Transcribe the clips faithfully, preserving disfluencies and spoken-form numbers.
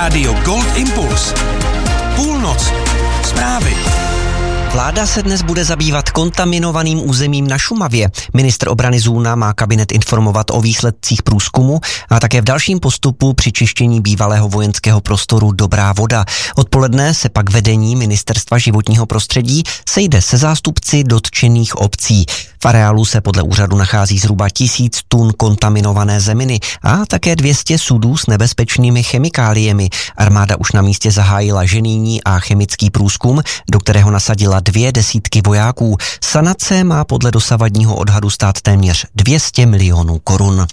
Rádio Gold Impuls. Půlnoc. Zprávy. Vláda se dnes bude zabývat kontaminovaným územím na Šumavě. Ministr obrany Zůna má kabinet informovat o výsledcích průzkumu a také v dalším postupu při čištění bývalého vojenského prostoru Dobrá Voda. Odpoledne se pak vedení Ministerstva životního prostředí sejde se zástupci dotčených obcí. V areálu se podle úřadu nachází zhruba tisíc tun kontaminované zeminy a také dvě stě sudů s nebezpečnými chemikáliemi. Armáda už na místě zahájila ženýní a chemický průzkum, do kterého nasadila dvě desítky vojáků. Sanace má podle dosavadního odhadu stát téměř dvě stě milionů korun.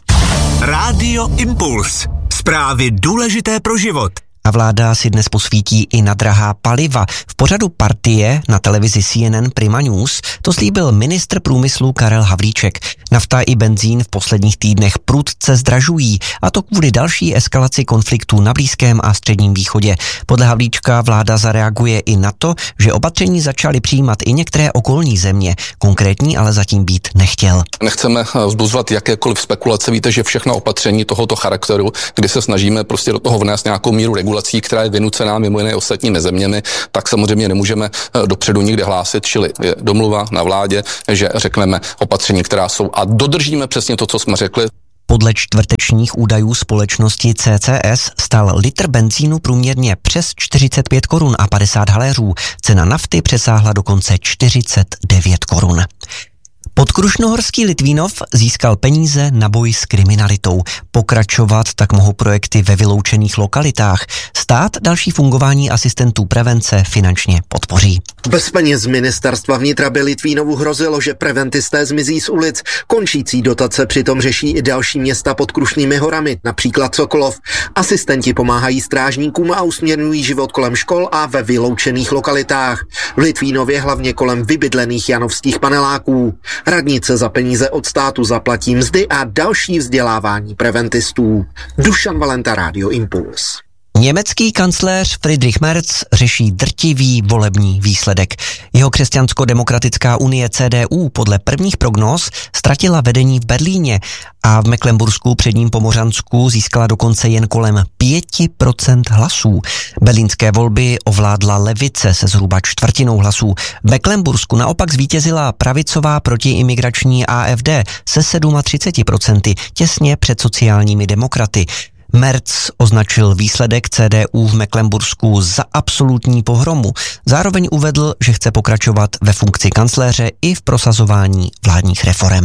Rádio Impuls. Zprávy důležité pro život. A vláda si dnes posvítí i na drahá paliva. V pořadu Partie na televizi C N N Prima News to slíbil ministr průmyslu Karel Havlíček. Nafta i benzín v posledních týdnech prudce zdražují, a to kvůli další eskalaci konfliktů na Blízkém a Středním východě. Podle Havlíčka vláda zareaguje i na to, že opatření začaly přijímat i některé okolní země. Konkrétní ale zatím být nechtěl. Nechceme vzbuzovat jakékoliv spekulace. Víte, že všechna opatření tohoto charakteru, kdy se snažíme prostě do toho vnést nějakou míru regulací, která je vynucená mimo jiné ostatními zeměmi, tak samozřejmě nemůžeme dopředu nikde hlásit, čili je domluva na vládě, že řekneme opatření, která jsou, a dodržíme přesně to, co jsme řekli. Podle čtvrtečních údajů společnosti C C S stál litr benzínu průměrně přes čtyřicet pět korun a padesát haléřů. Cena nafty přesáhla dokonce čtyřicet devět korun. Podkrušnohorský Litvínov získal peníze na boj s kriminalitou. Pokračovat tak mohou projekty ve vyloučených lokalitách. Stát další fungování asistentů prevence finančně podpoří. Bez peněz ministerstva vnitra by Litvínovu hrozilo, že preventisté zmizí z ulic. Končící dotace přitom řeší i další města pod Krušnými horami, například Sokolov. Asistenti pomáhají strážníkům a usměrňují život kolem škol a ve vyloučených lokalitách. V Litvínově hlavně kolem vybydlených janovských paneláků. Radnice za peníze od státu zaplatí mzdy a další vzdělávání preventistů. Dušan Valenta, Rádio Impuls. Německý kancléř Friedrich Merz řeší drtivý volební výsledek. Jeho křesťansko-demokratická unie C D U podle prvních prognóz ztratila vedení v Berlíně a v Mecklenbursku, předním Pomořansku, získala dokonce jen kolem pět procent hlasů. Berlínské volby ovládla levice se zhruba čtvrtinou hlasů. V Mecklenbursku naopak zvítězila pravicová protiimigrační A F D se třicet sedm procent, těsně před sociálními demokraty. Merz označil výsledek C D U v Mecklenbursku za absolutní pohromu. Zároveň uvedl, že chce pokračovat ve funkci kancléře i v prosazování vládních reforem.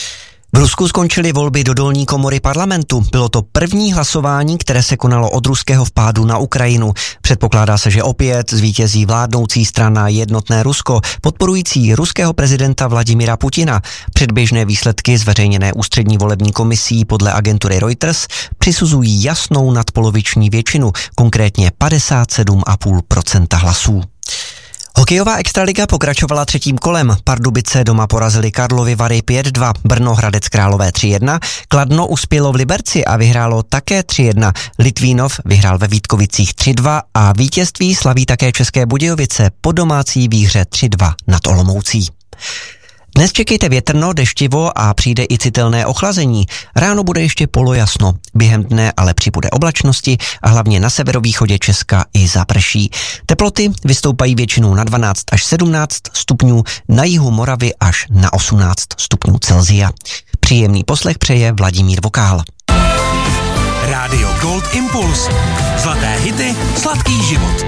V Rusku skončily volby do dolní komory parlamentu. Bylo to první hlasování, které se konalo od ruského vpádu na Ukrajinu. Předpokládá se, že opět zvítězí vládnoucí strana Jednotné Rusko, podporující ruského prezidenta Vladimira Putina. Předběžné výsledky zveřejněné ústřední volební komisí podle agentury Reuters přisuzují jasnou nadpoloviční většinu, konkrétně padesát sedm celá pět procenta hlasů. Hokejová extraliga pokračovala třetím kolem. Pardubice doma porazili Karlovy Vary pět dva, Brno Hradec Králové tři jedna, Kladno uspělo v Liberci a vyhrálo také tři jedna, Litvínov vyhrál ve Vítkovicích tři dva a vítězství slaví také České Budějovice po domácí výhře tři dva nad Olomoucí. Dnes čekejte větrno, deštivo a přijde i citelné ochlazení. Ráno bude ještě polojasno, během dne ale přibude oblačnosti a hlavně na severovýchodě Česka i zaprší. Teploty vystoupají většinou na dvanáct až sedmnáct stupňů, na jihu Moravy až na osmnáct stupňů Celsia. Příjemný poslech přeje Vladimír Vokál. Rádio Gold Impuls. Zlaté hity, sladký život.